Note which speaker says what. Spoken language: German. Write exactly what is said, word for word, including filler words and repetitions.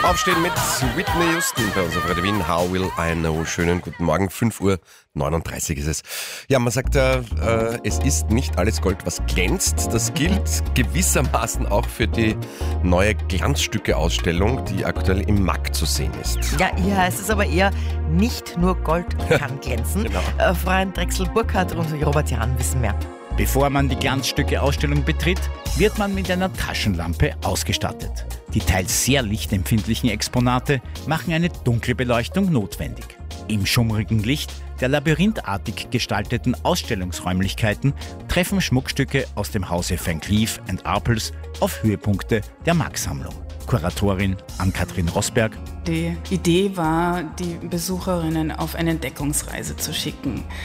Speaker 1: Aufstehen mit Whitney Houston bei uns auf Radio Wien. How will I know? Schönen guten Morgen, fünf Uhr neununddreißig ist es. Ja, man sagt ja, äh, es ist nicht alles Gold, was glänzt. Das gilt gewissermaßen auch für die neue Glanzstücke-Ausstellung, die aktuell im M A G zu sehen ist.
Speaker 2: Ja, hier heißt es aber eher, nicht nur Gold kann glänzen.
Speaker 1: Genau.
Speaker 2: Äh, Freund Drechsel-Burkhardt und Robert Jahn wissen mehr.
Speaker 3: Bevor man die Glanzstücke-Ausstellung betritt, wird man mit einer Taschenlampe ausgestattet. Die teils sehr lichtempfindlichen Exponate machen eine dunkle Beleuchtung notwendig. Im schummrigen Licht der labyrinthartig gestalteten Ausstellungsräumlichkeiten treffen Schmuckstücke aus dem Hause Van Cleef and Arpels auf Höhepunkte der M A G-Sammlung. Kuratorin Ann-Kathrin Rosberg.
Speaker 4: Die Idee war, die Besucherinnen auf eine Entdeckungsreise zu schicken.